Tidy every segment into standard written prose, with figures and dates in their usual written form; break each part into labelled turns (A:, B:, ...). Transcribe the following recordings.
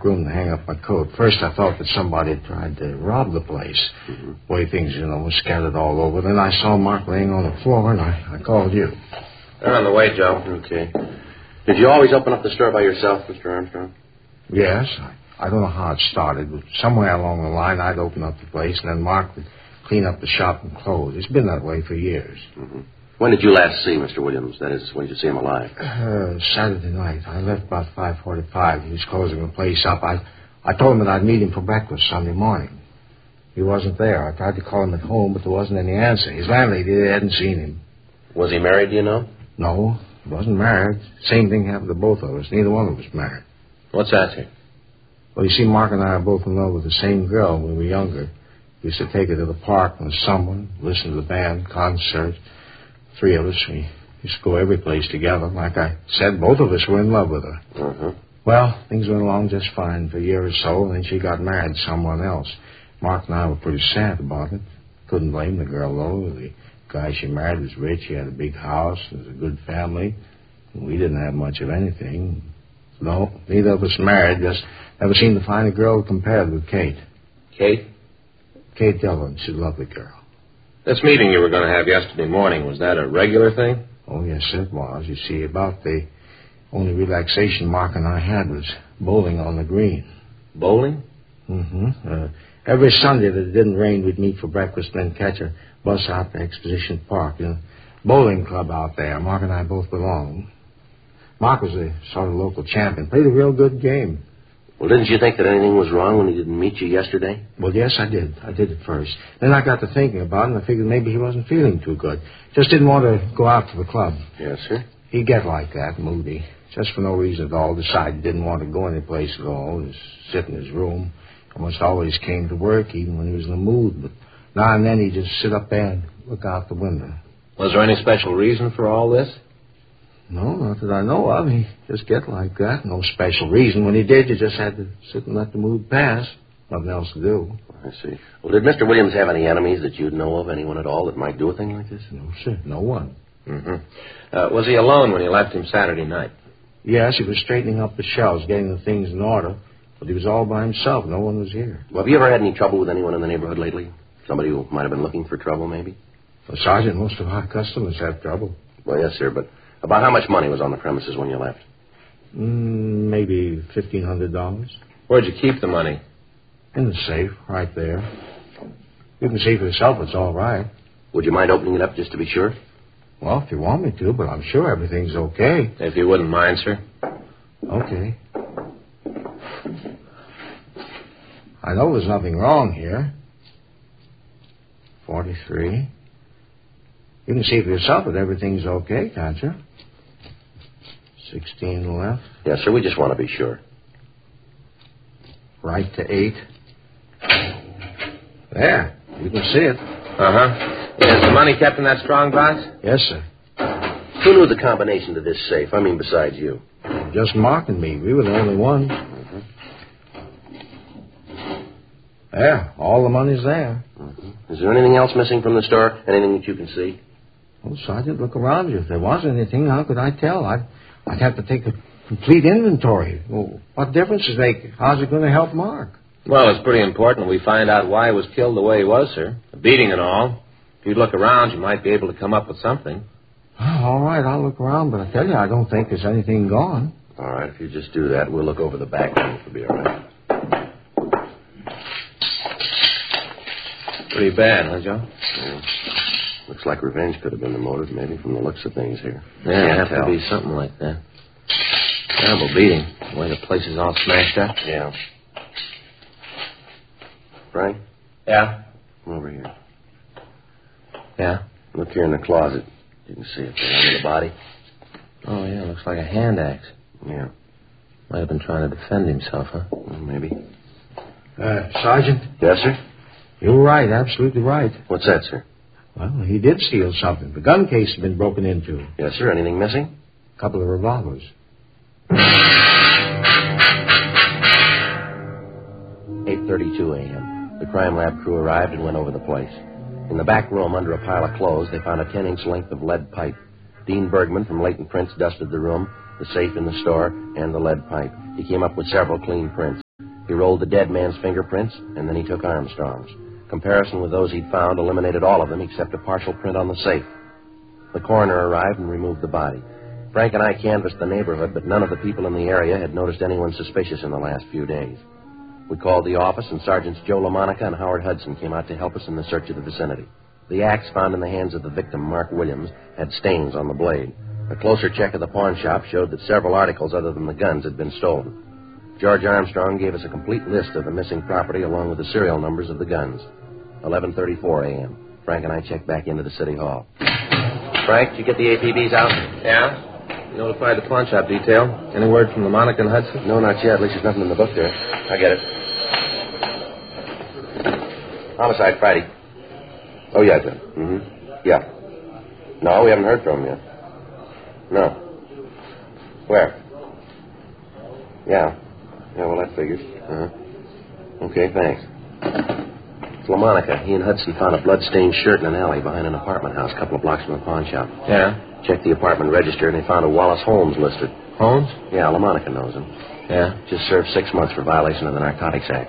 A: room to hang up my coat. First, I thought that somebody had tried to rob the place. The way things, were scattered all over. Then I saw Mark laying on the floor, and I called you.
B: They're on the way, Joe.
C: Okay. Did you always open up the store by yourself, Mr. Armstrong?
A: Yes. I don't know how it started, but somewhere along the line, I'd open up the place, and then Mark would clean up the shop and close. It's been that way for years.
C: Mm-hmm. When did you last see Mr. Williams? That is, when did you see him alive?
A: Saturday night. I left about 5:45. He was closing the place up. I told him that I'd meet him for breakfast Sunday morning. He wasn't there. I tried to call him at home, but there wasn't any answer. His landlady hadn't seen him.
C: Was he married, do you know?
A: No, he wasn't married. Same thing happened to both of us. Neither one of us married.
B: What's that, sir?
A: Well, you see, Mark and I are both in love with the same girl when we were younger. We used to take her to the park in the summer, listen to the band, concerts. Three of us, we used to go every place together. Like I said, both of us were in love with her.
C: Mm-hmm.
A: Well, things went along just fine for a year or so, and then she got married to someone else. Mark and I were pretty sad about it. Couldn't blame the girl, though. The guy she married was rich. He had a big house. It was a good family. We didn't have much of anything. No, neither of us married. Just never seemed to find a girl compared with Kate.
B: Kate?
A: Kate Dillon. She's a lovely girl.
B: This meeting you were going to have yesterday morning, was that a regular thing?
A: Oh, yes, it was. You see, about the only relaxation Mark and I had was bowling on the green.
B: Bowling?
A: Mm-hmm. Every Sunday that it didn't rain, we'd meet for breakfast and then catch a bus out to Exposition Park. Bowling club out there. Mark and I both belonged. Mark was a sort of local champion. Played a real good game.
C: Well, didn't you think that anything was wrong when he didn't meet you yesterday?
A: Well, yes, I did. I did at first. Then I got to thinking about it, and I figured maybe he wasn't feeling too good. Just didn't want to go out to the club.
C: Yes, sir.
A: He'd get like that, moody. Just for no reason at all. Decided he didn't want to go anyplace at all. Just sit in his room. Almost always came to work, even when he was in the mood. But now and then he'd just sit up there and look out the window.
B: Was there any special reason for all this?
A: No, not that I know of. He just get like that. No special reason. When he did, you just had to sit and let the mood pass. Nothing else to do.
C: I see. Well, did Mr. Williams have any enemies that you'd know of? Anyone at all that might do a thing like this?
A: No, sir. No one.
B: Mm-hmm. Was he alone when you left him Saturday night?
A: Yes, he was straightening up the shelves, getting the things in order. But he was all by himself. No one was here.
C: Well, have you ever had any trouble with anyone in the neighborhood lately? Somebody who might have been looking for trouble, maybe?
A: Well, Sergeant, most of our customers have trouble.
C: Well, yes, sir, but about how much money was on the premises when you left?
A: Maybe $1,500.
B: Where'd you keep the money?
A: In the safe, right there. You can see for yourself it's all right.
C: Would you mind opening it up just to be sure?
A: Well, if you want me to, but I'm sure everything's okay.
B: If you wouldn't mind, sir.
A: Okay. I know there's nothing wrong here. 43. You can see for yourself that everything's okay, can't you? 16 left.
C: Yes, sir, we just want to be sure.
A: Right to 8. There. You can see it.
B: Uh-huh. Is the money kept in that strong box?
A: Yes, sir.
C: Who knew the combination to this safe? I mean, besides you.
A: Just Mark and me. We were the only ones.
C: Mm-hmm.
A: There. All the money's there.
C: Mm-hmm. Is there anything else missing from the store? Anything that you can see?
A: Well, Sergeant, look around you. If there was anything, how could I tell? I'd have to take a complete inventory. Well, what difference does it make? How's it going to help Mark?
B: Well, it's pretty important we find out why he was killed the way he was, sir. The beating and all. If you'd look around, you might be able to come up with something.
A: Oh, all right, I'll look around, but I tell you, I don't think there's anything gone.
C: All right, if you just do that, we'll look over the back room. It'll be all right.
B: Pretty bad, huh, Joe?
C: Yeah. Looks like revenge could have been the motive, maybe, from the looks of things here.
B: Yeah, it'd have to be something like that. Terrible beating. The way the place is all smashed up.
C: Yeah. Frank?
B: Yeah?
C: Come over here.
B: Yeah?
C: Look here in the closet. You can see it there under the body.
B: Oh, yeah, looks like a hand axe.
C: Yeah.
B: Might have been trying to defend himself, huh?
C: Well, maybe.
A: Sergeant?
C: Yes, sir?
A: You're right, absolutely right.
C: What's that, sir?
A: Well, he did steal something. The gun case had been broken into.
C: Yes, sir. Anything missing?
A: A couple of revolvers.
C: 8:32 a.m. The crime lab crew arrived and went over the place. In the back room, under a pile of clothes, they found a 10-inch length of lead pipe. Dean Bergman from Leighton Prints dusted the room, the safe in the store, and the lead pipe. He came up with several clean prints. He rolled the dead man's fingerprints, and then he took Armstrong's. Comparison with those he'd found eliminated all of them except a partial print on the safe. The coroner arrived and removed the body. Frank and I canvassed the neighborhood, but none of the people in the area had noticed anyone suspicious in the last few days. We called the office, and Sergeants Joe LaMonica and Howard Hudson came out to help us in the search of the vicinity. The axe found in the hands of the victim, Mark Williams, had stains on the blade. A closer check of the pawn shop showed that several articles other than the guns had been stolen. George Armstrong gave us a complete list of the missing property along with the serial numbers of the guns. 11:34 a.m. Frank and I checked back into the city hall. Frank, did you get the APBs out?
B: Yeah? Notified the pawn shop detail. Any word from LaMonica and Hudson?
C: No, not yet. At least there's nothing in the book there. I get it. Homicide Friday. Oh, yeah, Jim. Mm-hmm. Yeah. No, we haven't heard from him yet. No. Where? Yeah. Yeah, well, that figures. Uh-huh. Okay, thanks. It's LaMonica. He and Hudson found a blood-stained shirt in an alley behind an apartment house a couple of blocks from the pawn shop.
B: Yeah?
C: Checked the apartment register, and they found a Wallace Holmes listed.
B: Holmes?
C: Yeah, LaMonica knows him.
B: Yeah?
C: Just served 6 months for violation of the Narcotics Act.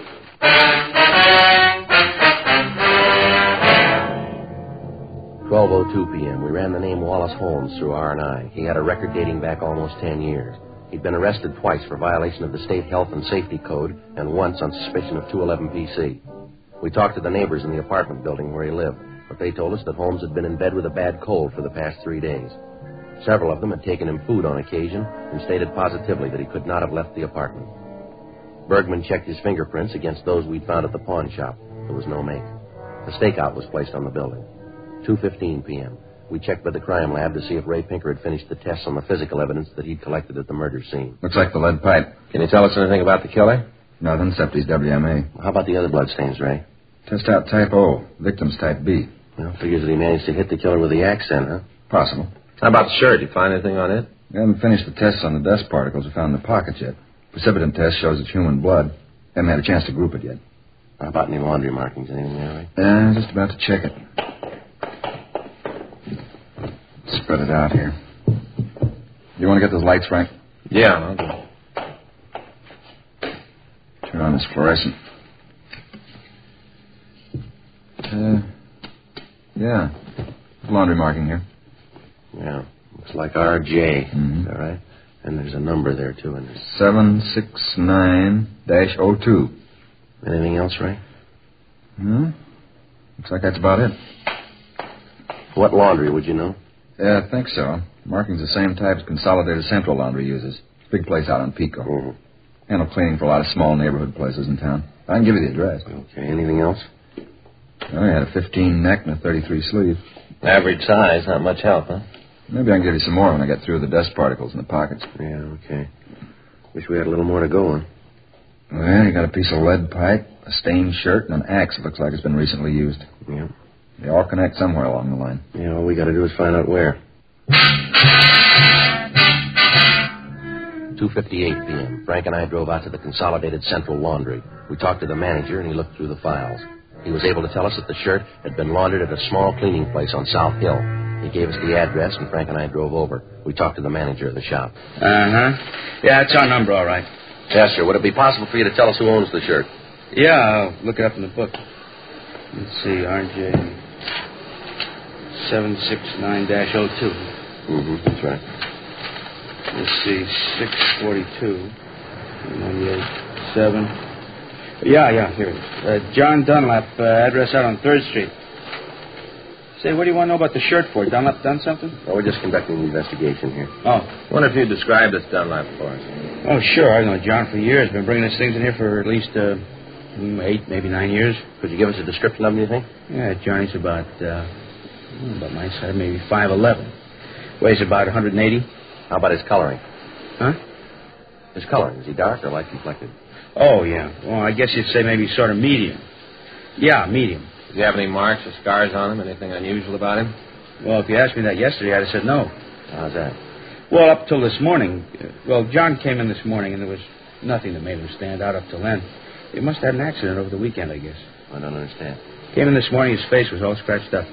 C: 12:02 p.m. We ran the name Wallace Holmes through R&I. He had a record dating back almost 10 years. He'd been arrested twice for violation of the State Health and Safety Code and once on suspicion of 211 PC. We talked to the neighbors in the apartment building where he lived, but they told us that Holmes had been in bed with a bad cold for the past 3 days. Several of them had taken him food on occasion and stated positively that he could not have left the apartment. Bergman checked his fingerprints against those we'd found at the pawn shop. There was no make. A stakeout was placed on the building. 2:15 p.m. We checked with the crime lab to see if Ray Pinker had finished the tests on the physical evidence that he'd collected at the murder scene.
D: Looks like the lead pipe.
B: Can you tell us anything about the killer?
D: Nothing except his WMA.
C: How about the other bloodstains, Ray?
D: Test out type O. Victim's type B.
C: Well, figures that he managed to hit the killer with the axe then, huh?
D: Possible.
B: How about the shirt? Did you find anything on it?
D: We haven't finished the tests on the dust particles we found in the pockets yet. Precipitin test shows it's human blood. Haven't had a chance to group it yet.
C: How about any laundry markings? Anything there, Ray?
D: Just about to check it. Spread it out here. You want to get those lights, Frank?
B: Yeah, I'll do.
D: Turn on this fluorescent. Yeah. Laundry marking here.
C: Yeah. Looks like RJ.
D: Mm-hmm.
C: Is that right? And there's a number there, too. And
D: 769-02.
C: Anything else, Ray?
D: Looks like that's about it.
C: What laundry, would you know?
D: Yeah, I think so. Marking's the same type as Consolidated Central Laundry uses. Big place out on Pico.
C: Mm-hmm.
D: Handle cleaning for a lot of small neighborhood places in town. I can give you the address.
C: Okay, anything else?
D: Oh, he had a 15 neck and a 33 sleeve.
B: Average size, not much help, huh?
D: Maybe I can give you some more when I get through the dust particles in the pockets.
C: Yeah, okay. Wish we had a little more to go on.
D: Well, you got a piece of lead pipe, a stained shirt, and an axe that looks like it's been recently used.
C: Yeah.
D: They all connect somewhere along the line.
C: Yeah, all we got to do is find out where. 2:58 p.m. Frank and I drove out to the Consolidated Central Laundry. We talked to the manager, and he looked through the files. He was able to tell us that the shirt had been laundered at a small cleaning place on South Hill. He gave us the address, and Frank and I drove over. We talked to the manager of the shop.
E: Uh-huh. Yeah, it's our number, all right.
C: Yes, sir. Would it be possible for you to tell us who owns the shirt?
E: Yeah, I'll look it up in the book. Let's see, RJ 769-02.
C: Mm-hmm, that's right.
E: Let's see, 642. 187. Yeah, here it is. John Dunlap, address out on 3rd Street. Say, what do you want to know about the shirt for? Dunlap done something?
C: Oh, we're just conducting an investigation here.
E: Oh.
B: I wonder if you'd describe this Dunlap for us.
E: Oh, sure. I've known John for years. Been bringing his things in here for at least 8, maybe 9 years.
C: Could you give us a description of him, you think?
E: Yeah, Johnny's about my size, maybe 5'11". Weighs about 180.
C: How about his coloring?
E: Huh?
C: His coloring. Is he dark or light complected?
E: Oh, yeah. Well, I guess you'd say maybe sort of medium. Yeah, medium.
B: Do you have any marks or scars on him? Anything unusual about him?
E: Well, if you asked me that yesterday, I'd have said no.
C: How's that?
E: Well, up till this morning. John came in this morning, and there was nothing that made him stand out up till then. He must have had an accident over the weekend, I guess.
C: I don't understand.
E: Came in this morning, his face was all scratched up.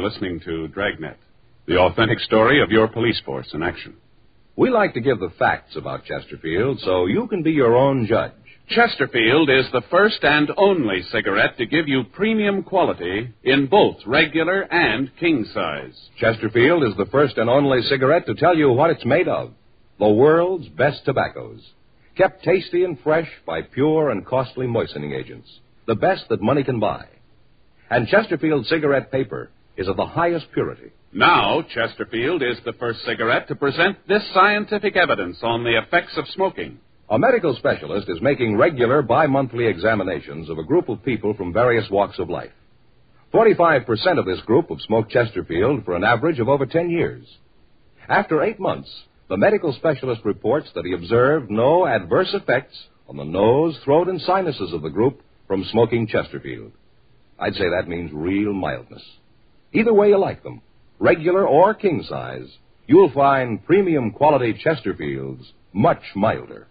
F: listening to Dragnet, the authentic story of your police force in action.
G: We like to give the facts about Chesterfield so you can be your own judge.
F: Chesterfield is the first and only cigarette to give you premium quality in both regular and king size.
G: Chesterfield is the first and only cigarette to tell you what it's made of. The world's best tobaccos. Kept tasty and fresh by pure and costly moistening agents. The best that money can buy. And Chesterfield cigarette paper is of the highest purity.
F: Now, Chesterfield is the first cigarette to present this scientific evidence on the effects of smoking.
G: A medical specialist is making regular bi-monthly examinations of a group of people from various walks of life. 45% of this group have smoked Chesterfield for an average of over 10 years. After 8 months, the medical specialist reports that he observed no adverse effects on the nose, throat, and sinuses of the group from smoking Chesterfield. I'd say that means real mildness. Either way you like them, regular or king size, you'll find premium quality Chesterfields much milder.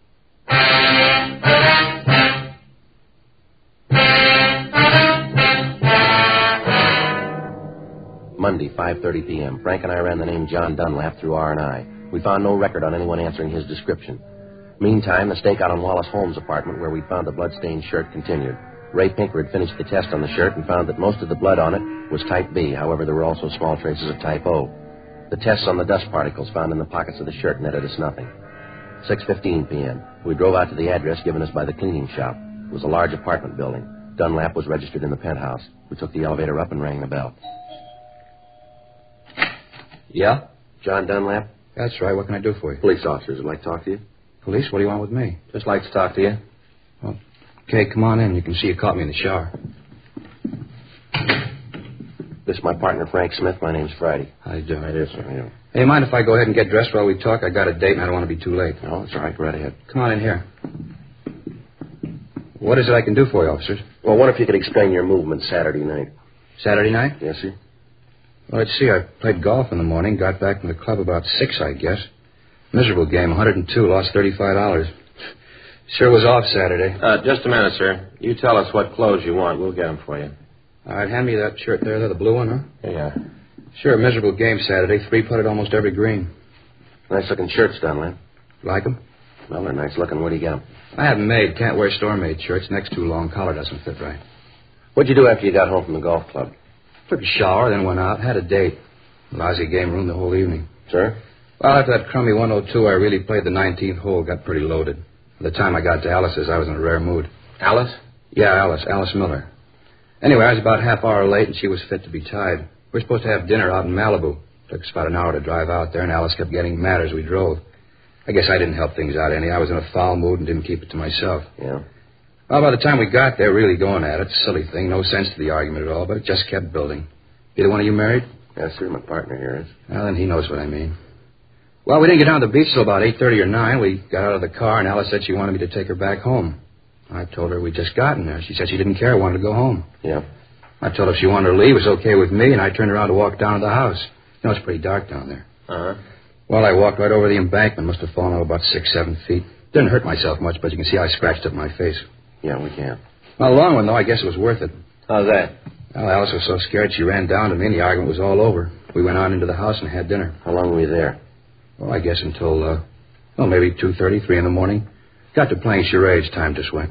C: Monday, 5:30 p.m. Frank and I ran the name John Dunlap through R&I. We found no record on anyone answering his description. Meantime, the stakeout on Wallace Holmes' apartment where we found the blood-stained shirt continued. Ray Pinker had finished the test on the shirt and found that most of the blood on it was type B. However, there were also small traces of type O. The tests on the dust particles found in the pockets of the shirt netted us nothing. 6:15 p.m. We drove out to the address given us by the cleaning shop. It was a large apartment building. Dunlap was registered in the penthouse. We took the elevator up and rang the bell.
E: Yeah?
C: John Dunlap?
E: That's right. What can I do for you?
C: Police officers would like to talk to you.
E: Police? What do you want with me?
B: Just like to talk to you.
E: Okay, come on in. You can see you caught me in the shower.
C: This is my partner, Frank Smith. My name's Friday.
E: How you doing?
C: It is, sir. Yeah.
E: Hey, mind if I go ahead and get dressed while we talk? I got a date and I don't want to be too late.
C: No, it's all right. Go right ahead.
E: Come on in here. What is it I can do for you, officers?
C: Well, what if you could explain your movement Saturday night?
E: Saturday night?
C: Yes, sir.
E: Well, let's see. I played golf in the morning, got back from the club about 6, I guess. Miserable game, 102, lost $35. Sure was off Saturday.
B: Just a minute, sir. You tell us what clothes you want. We'll get them for you.
E: All right, hand me that shirt there, the blue one, huh?
B: Yeah.
E: Sure, miserable game Saturday. 3-putted almost every green.
C: Nice-looking shirts, Dunlap.
E: Like them?
C: Well, they're nice-looking. Where do you get them?
E: I have them made. Can't wear store-made shirts. Neck's too long. Collar doesn't fit right.
C: What'd you do after you got home from the golf club?
E: Took a shower, then went out. Had a date. Lousy game, ruined the whole evening.
C: Sir?
E: Well, after that crummy 102, I really played the 19th hole. Got pretty loaded. By the time I got to Alice's, I was in a rare mood.
B: Alice?
E: Yeah, Alice Miller. Anyway, I was about half hour late, and she was fit to be tied. We were supposed to have dinner out in Malibu. Took us about an hour to drive out there, and Alice kept getting mad as we drove. I guess I didn't help things out any. I was in a foul mood and didn't keep it to myself.
C: Yeah?
E: Well, by the time we got there, really going at it, silly thing, no sense to the argument at all, but it just kept building. Either one of you married?
C: Yes, sir. My partner here is.
E: Well, then he knows what I mean. Well, we didn't get down to the beach till about 8:30 or 9. We got out of the car, and Alice said she wanted me to take her back home. I told her we'd just gotten there. She said she didn't care, wanted to go home.
C: Yeah.
E: I told her if she wanted to leave, it was okay with me, and I turned around to walk down to the house. You know, it's pretty dark down there.
B: Uh-huh.
E: Well, I walked right over the embankment. Must have fallen over about 6-7 feet. Didn't hurt myself much, but you can see I scratched up my face.
C: Yeah, we can.
E: Well, a long one, though. I guess it was worth it.
B: How's that?
E: Well, Alice was so scared she ran down to me, and the argument was all over. We went on into the house and had dinner.
C: How long were you there?
E: Well, I guess until, maybe 2:30, 3 in the morning. Got to playing charades. Time just went.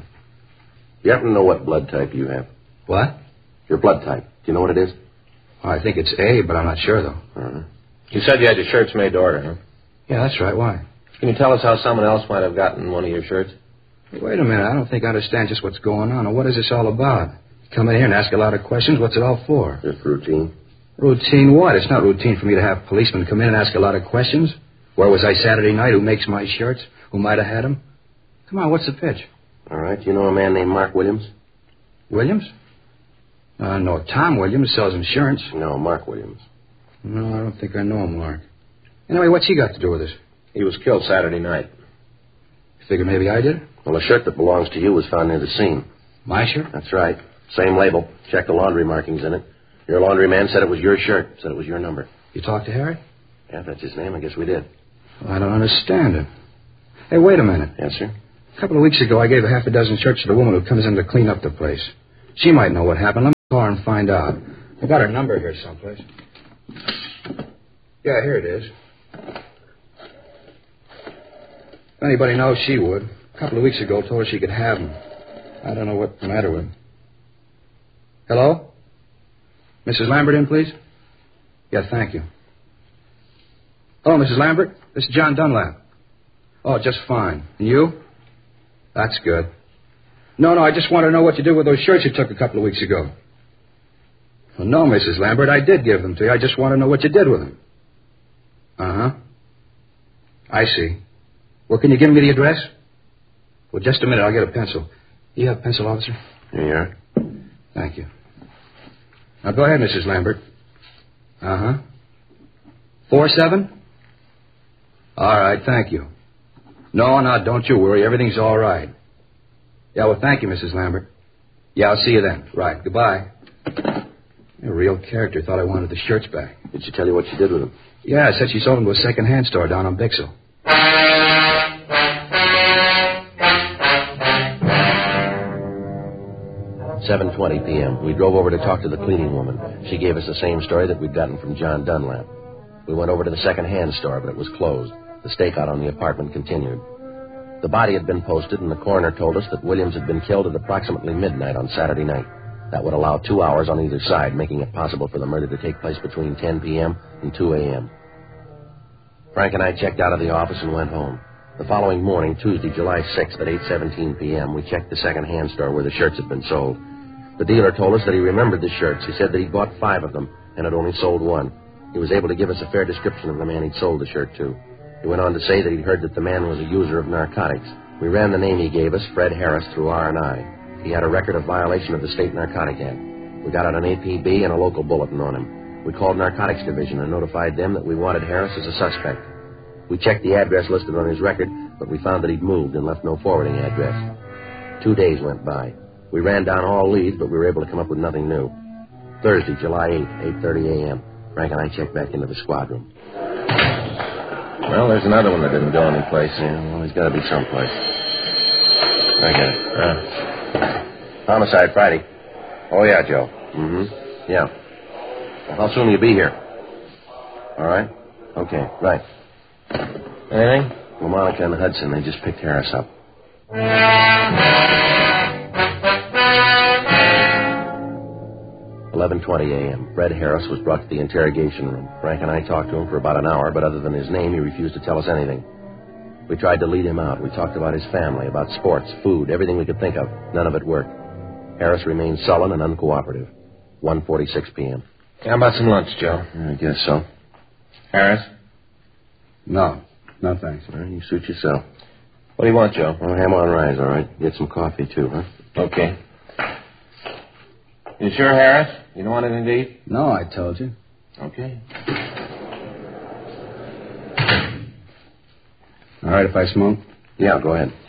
C: You happen to know what blood type you have?
E: What?
C: Your blood type. Do you know what it is?
E: Well, I think it's A, but I'm not sure, though.
C: Uh-huh.
B: You said you had your shirts made to order, huh?
E: Yeah, that's right. Why?
B: Can you tell us how someone else might have gotten one of your shirts?
E: Hey, wait a minute. I don't think I understand just what's going on. Or what is this all about? You come in here and ask a lot of questions. What's it all for?
C: Just routine.
E: Routine what? It's not routine for me to have policemen come in and ask a lot of questions. Where was I Saturday night? Who makes my shirts? Who might have had them? Come on, what's the pitch?
C: All right. You know a man named Mark Williams?
E: Williams? No, Tom Williams sells insurance.
C: No, Mark Williams.
E: No, I don't think I know him, Mark. Anyway, what's he got to do with this?
B: He was killed Saturday night.
E: You figure maybe I did it?
C: Well, a shirt that belongs to you was found near the scene.
E: My shirt?
C: That's right. Same label. Check the laundry markings in it. Your laundryman said it was your shirt. Said it was your number.
E: You talked to Harry?
C: Yeah, if that's his name. I guess we did.
E: Well, I don't understand it. Hey, wait a minute.
C: Yes, sir?
E: A couple of weeks ago, I gave $6 shirts to the woman who comes in to clean up the place. She might know what happened. Let me call her and find out. I got her number here someplace. Yeah, here it is. If anybody knows, she would. A couple of weeks ago, told her she could have him. I don't know what's the matter with him. Hello? Mrs. Lambert in, please? Yeah, thank you. Hello, Mrs. Lambert. This is John Dunlap. Oh, just fine. And you? That's good. No, I just want to know what you did with those shirts you took a couple of weeks ago. Well, no, Mrs. Lambert, I did give them to you. I just want to know what you did with them. Uh-huh. I see. Well, can you give me the address? Well, just a minute. I'll get a pencil. Do you have a pencil, officer?
C: Here you are.
E: Thank you. Now, go ahead, Mrs. Lambert. Uh-huh. 47? All right, thank you. No, don't you worry. Everything's all right. Yeah, well, thank you, Mrs. Lambert. Yeah, I'll see you then. Right, goodbye. A real character. Thought I wanted the shirts back.
C: Did she tell you what she did with them?
E: Yeah, said she sold them to a second-hand store down on Bixel.
C: $7:20 p.m. We drove over to talk to the cleaning woman. She gave us the same story that we'd gotten from John Dunlap. We went over to the second-hand store, but it was closed. The stakeout on the apartment continued. The body had been posted, and the coroner told us that Williams had been killed at approximately midnight on Saturday night. That would allow 2 hours on either side, making it possible for the murder to take place between 10 p.m. and 2 a.m. Frank and I checked out of the office and went home. The following morning, Tuesday, July 6th at 8:17 p.m., we checked the second-hand store where the shirts had been sold. The dealer told us that he remembered the shirts. He said that he'd bought 5 of them and had only sold 1. He was able to give us a fair description of the man he'd sold the shirt to. He went on to say that he'd heard that the man was a user of narcotics. We ran the name he gave us, Fred Harris, through R&I. He had a record of violation of the state narcotic act. We got out an APB and a local bulletin on him. We called Narcotics Division and notified them that we wanted Harris as a suspect. We checked the address listed on his record, but we found that he'd moved and left no forwarding address. 2 days went by. We ran down all leads, but we were able to come up with nothing new. Thursday, July 8th, 8:30 a.m. Frank and I checked back into the squad room.
B: Well, there's another one that didn't go anyplace.
C: Yeah, well, he's got to be someplace. I get it. Homicide Friday.
B: Oh, yeah, Joe.
C: Mm-hmm. Yeah. Well, how soon will you be here? All right. Okay, right.
B: Anything?
C: Well, Monica and Hudson, they just picked Harris up. 11:20 a.m. Fred Harris was brought to the interrogation room. Frank and I talked to him for about an hour, but other than his name, he refused to tell us anything. We tried to lead him out. We talked about his family, about sports, food, everything we could think of. None of it worked. Harris remained sullen and uncooperative. 1:46 p.m.
B: How about some lunch, Joe?
C: I guess so.
B: Harris?
E: No, thanks.
C: Well, you suit yourself.
B: What do you want, Joe?
C: Oh, ham on rise, all right. Get some coffee, too, huh?
B: Okay. You sure, Harris? You don't want anything to eat?
E: No, I told you.
B: Okay.
E: All right if I smoke?
C: Yeah, go ahead.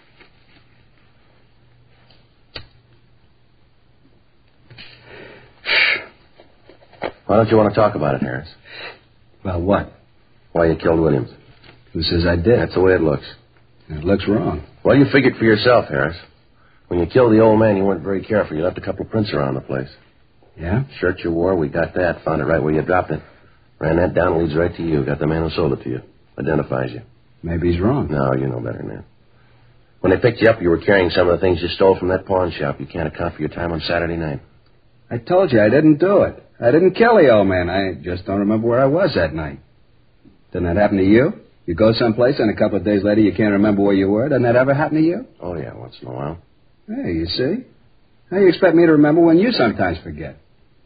C: Why don't you want to talk about it, Harris?
E: About what?
C: Why you killed Williams.
E: Who says I did?
C: That's the way it looks.
E: It looks wrong.
C: Well, you figured for yourself, Harris. When you killed the old man, you weren't very careful. You left a couple of prints around the place.
E: Yeah?
C: Shirt you wore, we got that. Found it right where you dropped it. Ran that down, leads right to you. Got the man who sold it to you. Identifies you.
E: Maybe he's wrong.
C: No, you know better than that. When they picked you up, you were carrying some of the things you stole from that pawn shop. You can't account for your time on Saturday night.
E: I told you I didn't do it. I didn't kill the old man. I just don't remember where I was that night. Didn't that happen to you? You go someplace and a couple of days later you can't remember where you were. Doesn't that ever happen to you?
C: Oh, yeah, once in a while.
E: Hey, you see? How do you expect me to remember when you sometimes forget?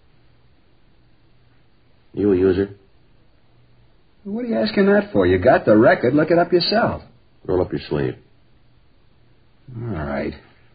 C: You a user?
E: What are you asking that for? You got the record. Look it up yourself.
C: Roll up your sleeve.
E: All right.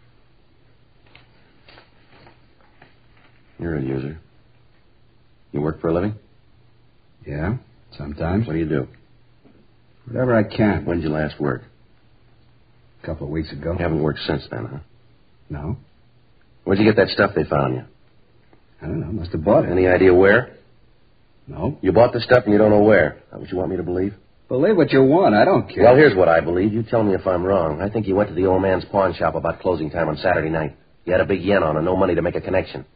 C: You're a user. You work for a living?
E: Yeah, sometimes.
C: What do you do?
E: Whatever I can.
C: When did you last work?
E: A couple of weeks ago.
C: You haven't worked since then, huh?
E: No.
C: Where'd you get that stuff they found you?
E: I don't know. Must have bought it.
C: Any idea where?
E: No.
C: You bought the stuff and you don't know where. Is that what you want me to believe?
E: Believe what you want. I don't care.
C: Well, here's what I believe. You tell me if I'm wrong. I think you went to the old man's pawn shop about closing time on Saturday night. You had a big yen on and no money to make a connection.